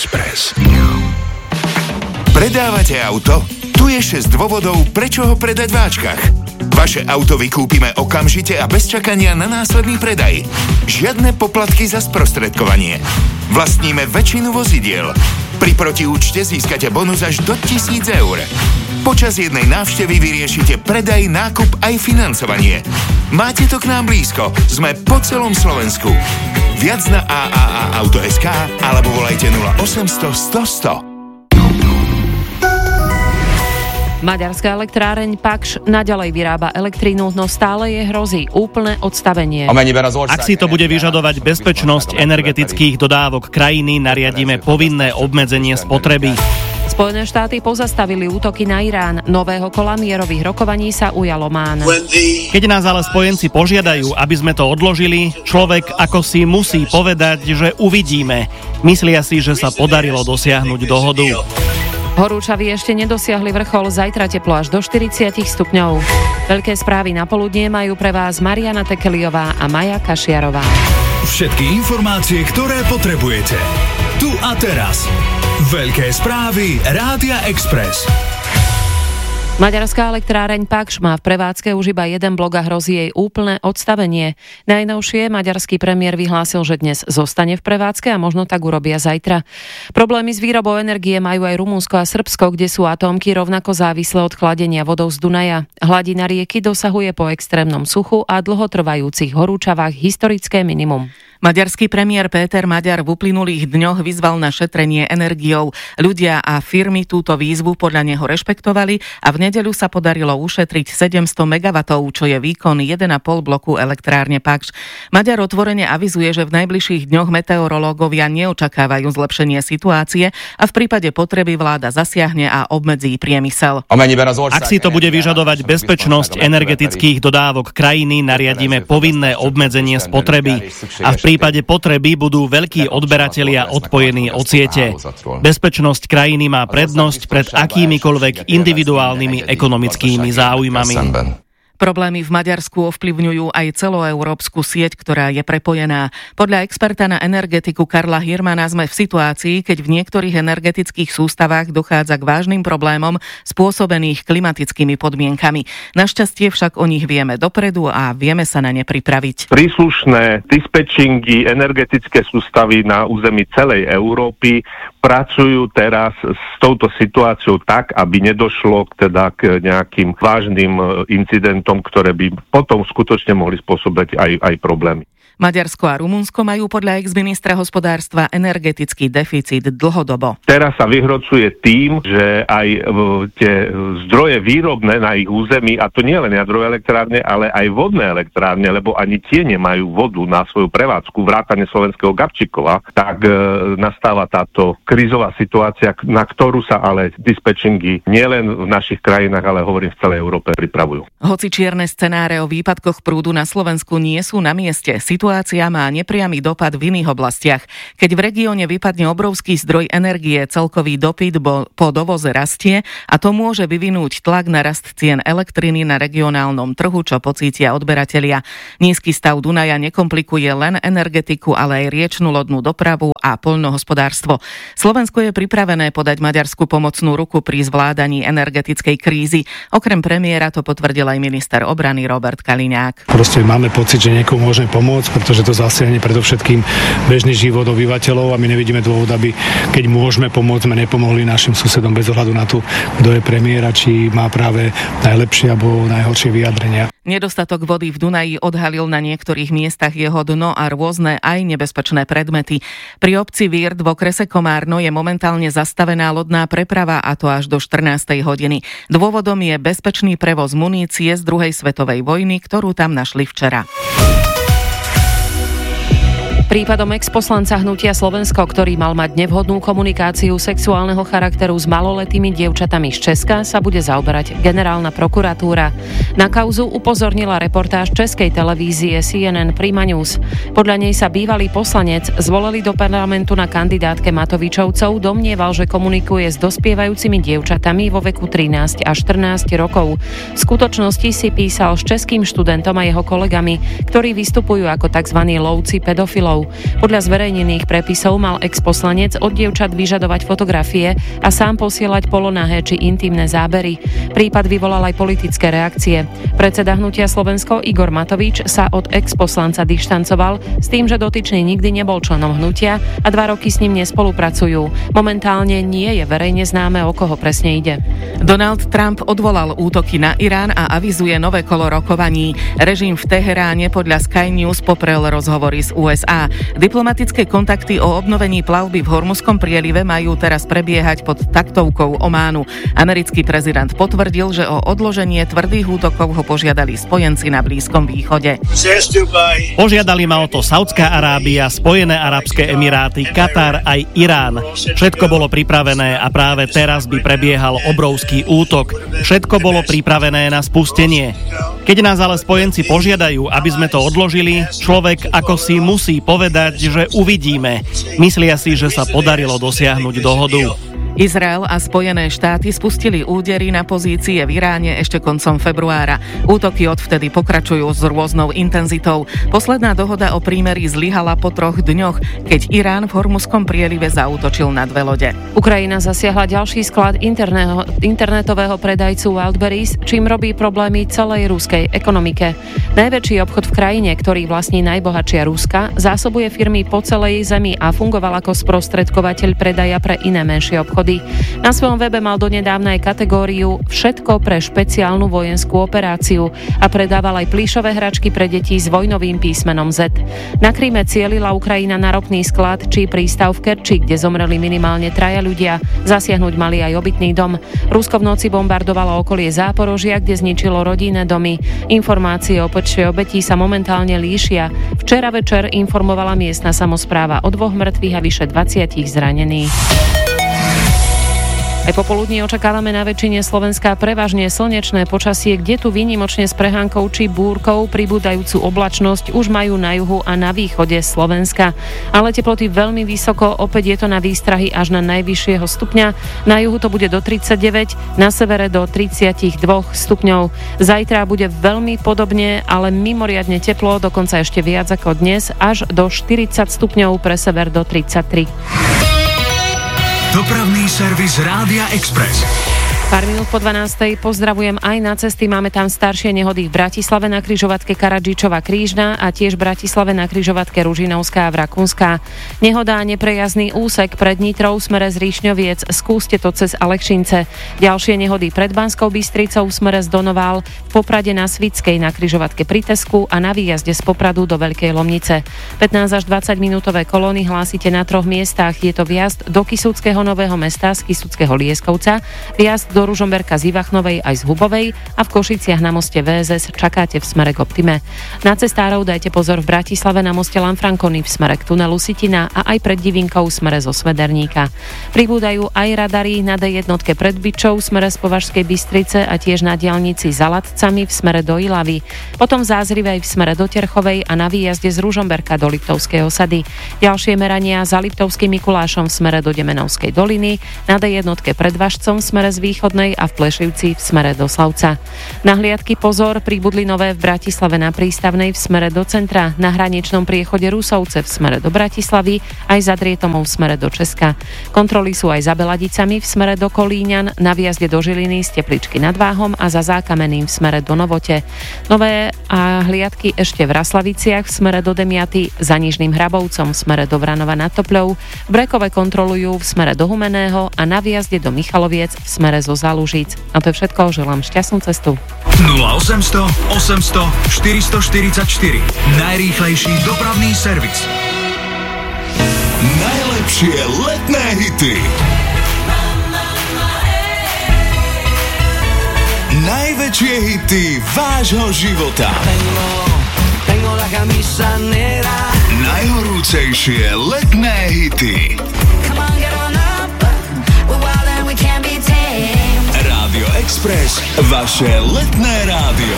Express. Predávate auto? Tu je 6 dôvodov, prečo ho predať v Ačkach. Vaše auto vykúpime okamžite a bez čakania na následný predaj. Žiadne poplatky za sprostredkovanie. Vlastníme väčšinu vozidiel. Pri protiúčte získate bonus až do 1,000 eur. Počas jednej návštevy vyriešite predaj, nákup aj financovanie. Máte to k nám blízko. Sme po celom Slovensku. Viac na AAA-auto.sk alebo volajte 0800 100 100. Maďarská elektráreň Paks naďalej vyrába elektrínu, no stále je hrozí úplné odstavenie. Ak si to bude vyžadovať bezpečnosť energetických dodávok krajiny, nariadíme povinné obmedzenie spotreby. Spojené štáty pozastavili útoky na Irán. Nového kola mierových rokovaní sa ujal Omán. Keď nás ale spojenci požiadajú, aby sme to odložili, človek ako si musí povedať, že uvidíme. Myslia si, že sa podarilo dosiahnuť dohodu. Horúčaví ešte nedosiahli vrchol, zajtra teplo až do 40 stupňov. Veľké správy na poludnie majú pre vás Mariana Tekeliová a Maja Kašiarová. Všetky informácie, ktoré potrebujete. Tu a teraz. Veľké správy Rádia Express. Maďarská elektráreň Paks má v prevádzke už iba jeden blok a hrozí jej úplné odstavenie. Najnovšie maďarský premiér vyhlásil, že dnes zostane v prevádzke a možno tak urobia zajtra. Problémy s výrobou energie majú aj Rumunsko a Srbsko, kde sú atómky rovnako závislé od chladenia vodou z Dunaja. Hladina rieky dosahuje po extrémnom suchu a dlhotrvajúcich horúčavách historické minimum. Maďarský premiér Péter Maďar v uplynulých dňoch vyzval na šetrenie energiou. Ľudia a firmy túto výzvu podľa neho rešpektovali a v nedeľu sa podarilo ušetriť 700 MW, čo je výkon 1,5 bloku elektrárne Paks. Maďar otvorene avizuje, že v najbližších dňoch meteorológovia neočakávajú zlepšenie situácie a v prípade potreby vláda zasiahne a obmedzí priemysel. Ak si to bude vyžadovať bezpečnosť energetických dodávok krajiny, nariadíme povinné obmedzenie spotreby. A v prípade potreby budú veľkí odberatelia odpojení od siete. Bezpečnosť krajiny má prednosť pred akýmikoľvek individuálnymi ekonomickými záujmami. Problémy v Maďarsku ovplyvňujú aj celoeurópsku sieť, ktorá je prepojená. Podľa experta na energetiku Karla Hirmana sme v situácii, keď v niektorých energetických sústavách dochádza k vážnym problémom spôsobených klimatickými podmienkami. Našťastie však o nich vieme dopredu a vieme sa na ne pripraviť. Príslušné dispečingy, energetické sústavy na území celej Európy pracujú teraz s touto situáciou tak, aby nedošlo k nejakým vážnym incidentom, ktoré by potom skutočne mohli spôsobiť aj problémy. Maďarsko a Rumunsko majú podľa ex-ministra hospodárstva energetický deficit dlhodobo. Teraz sa vyhrocuje tým, že aj tie zdroje výrobné na ich území, a to nie len jadrové elektrárne, ale aj vodné elektrárne, lebo ani tie nemajú vodu na svoju prevádzku, vrátane slovenského Gabčíkova, tak nastáva táto krízová situácia, na ktorú sa ale dispečingy nielen v našich krajinách, ale hovorím v celej Európe pripravujú. Hoci čierne scenáre o výpadkoch prúdu na Slovensku nie sú na mieste, situácia má nepriamy dopad v iných oblastiach. Keď v regióne vypadne obrovský zdroj energie, celkový dopyt po dovoze rastie a to môže vyvinúť tlak na rast cien elektriny na regionálnom trhu, čo pocítia odberatelia. Nízky stav Dunaja nekomplikuje len energetiku, ale aj riečnu lodnú dopravu a poľnohospodárstvo. Slovensko je pripravené podať Maďarsku pomocnú ruku pri zvládaní energetickej krízy. Okrem premiéra to potvrdil aj minister obrany Robert Kaliňák. Proste máme pocit, že niekomu môžeme pomôcť, pretože to zasiahne predovšetkým bežný život obyvateľov a my nevidíme dôvod, aby keď môžeme pomôcť, sme nepomohli našim susedom bez ohľadu na to, kto je premiér a či má práve najlepšie alebo najhoršie vyjadrenia. Nedostatok vody v Dunaji odhalil na niektorých miestach jeho dno a rôzne aj nebezpečné predmety. Pri obci Vird v okrese Komárno je momentálne zastavená lodná preprava a to až do 14. hodiny. Dôvodom je bezpečný prevoz munície z druhej svetovej vojny, ktorú tam našli včera. Prípadom ex-poslanca Hnutia Slovensko, ktorý mal mať nevhodnú komunikáciu sexuálneho charakteru s maloletými dievčatami z Česka, sa bude zaoberať generálna prokuratúra. Na kauzu upozornila reportáž českej televízie CNN Prima News. Podľa nej sa bývalý poslanec, zvolený do parlamentu na kandidátke Matovičovcov, domnieval, že komunikuje s dospievajúcimi dievčatami vo veku 13 až 14 rokov. V skutočnosti si písal s českým študentom a jeho kolegami, ktorí vystupujú ako tzv. lovci pedofilov. majiteľov. Podľa zverejnených prepisov mal ex-poslanec od dievčat vyžadovať fotografie a sám posielať polonahé či intimné zábery. Prípad vyvolal aj politické reakcie. Predseda Hnutia Slovensko Igor Matovič sa od ex-poslanca dištancoval s tým, že dotyčný nikdy nebol členom hnutia a 2 roky s ním nespolupracujú. Momentálne nie je verejne známe, o koho presne ide. Donald Trump odvolal útoky na Irán a avizuje nové kolo rokovaní. Režim v Teheráne podľa Sky News poprel rozhovory z USA. Diplomatické kontakty o obnovení plavby v Hormuzskom prielive majú teraz prebiehať pod taktovkou Ománu. Americký prezident potvrdil, že o odloženie tvrdých útokov ho požiadali spojenci na Blízkom východe. Požiadali ma o to Saudská Arábia, Spojené arabské emiráty, Katar aj Irán. Všetko bolo pripravené a práve teraz by prebiehal obrovský útok. Všetko bolo pripravené na spustenie. Keď nás ale spojenci požiadajú, aby sme to odložili, človek ako si musí povedať, že uvidíme. Myslia si, že sa podarilo dosiahnuť dohodu. Izrael a Spojené štáty spustili údery na pozície v Iráne ešte koncom februára. Útoky odvtedy pokračujú s rôznou intenzitou. Posledná dohoda o prímeri zlyhala po 3 dňoch, keď Irán v Hormuzskom prielive zaútočil na 2 lode. Ukrajina zasiahla ďalší sklad internetového predajcu Wildberries, čím robí problémy celej ruskej ekonomike. Najväčší obchod v krajine, ktorý vlastní najbohatšia Ruska, zásobuje firmy po celej zemi a fungoval ako sprostredkovateľ predaja pre iné menšie obchody. Na svojom webe mal donedávna aj kategóriu Všetko pre špeciálnu vojenskú operáciu a predával aj plíšové hračky pre deti s vojnovým písmenom Z. Na Kríme cielila Ukrajina na ropný sklad či prístav v Kerči, kde zomreli minimálne 3 ľudia. Zasiahnuť mali aj obytný dom. Rusko v noci bombardovalo okolie Záporožia, kde zničilo rodinné domy. Informácie o počte obetí sa momentálne líšia. Včera večer informovala miestna samospráva o 2 mŕtvych a vyše 20 zranených. Aj popoludní očakávame na väčšine Slovenska prevažne slnečné počasie, kde tu výnimočne s prehánkou či búrkou pribúdajúcu oblačnosť už majú na juhu a na východe Slovenska. Ale teploty veľmi vysoko, opäť je to na výstrahy až na najvyššieho stupňa. Na juhu to bude do 39, na severe do 32 stupňov. Zajtra bude veľmi podobne, ale mimoriadne teplo, dokonca ešte viac ako dnes, až do 40 stupňov, pre sever do 33. Dopravný servis Rádia Express. Pár minút po 12. pozdravujem aj na cesty. Máme tam staršie nehody v Bratislave na križovatke Karadžičova Krížna a tiež v Bratislave na križovatke Ružinovská a Vrakunská. Nehoda a neprejazdný úsek pred Nitrou smere z Ríšňoviec, skúste to cez Alekšince. Ďalšie nehody pred Banskou Bystricou smere z Donoval, v Poprade na Svickej na križovatke pri Tesku a na výjazde z Popradu do Veľkej Lomnice. 15 až 20 minútové kolóny hlásite na 3 miestach. Je to vjazd do Kysuckého Nového Mesta z Kysuckého Lieskovca, vjazd do Ružomberka z Ivachnovej aj z Hubovej a v Košiciach na moste VSS čakáte v smere k Optime. Na cestárov dajte pozor v Bratislave na moste Lanfranconi v smere k tunelu Sitina a aj pred Divinkou v smere zo Svederníka. Pribúdajú aj radary na D1 pred Byčou v smere z Považskej Bystrice a tiež na diaľnici za Latcami v smere do Ilavy. Potom v Zázrivej v smere do Terchovej a na výjazde z Ružomberka do Liptovskej osady. Ďalšie merania za Liptovským Mikulášom v smere do Demenovskej doliny, na D1 pred Vašcom v smere z východnej a v Plešivci v smere do Slavca. Na hliadky pozor, pribudli nové v Bratislave na Prístavnej v smere do centra, na hraničnom priechode Rusovce v smere do Bratislavy, aj za Drietomov v smere do Česka. Kontroly sú aj za Beladicami v smere do Kolíňan, na výjazde do Žiliny z Tepličky nad Váhom a za Zákameným v smere do Novote. Nové a hliadky ešte v Raslaviciach v smere do Demiaty, za Nižným Hrabovcom v smere do Vranova nad Topľou, v Brekove kontrolujú v smere do Humeného a na výjazde do Michaloviec v smere zo Zalužíc. A to je všetko, želám šťastnú cestu. 0800 800 444. Najrýchlejší dopravný servis. Najlepšie letné hity. Najväčšie hity vášho života. Najhorúcejšie letné hity. Rádio Express, vaše letné rádio.